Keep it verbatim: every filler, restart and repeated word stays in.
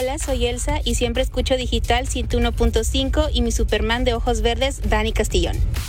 Hola, soy Elsa y siempre escucho Digital ciento uno punto cinco y mi Superman de ojos verdes, Dani Castillón.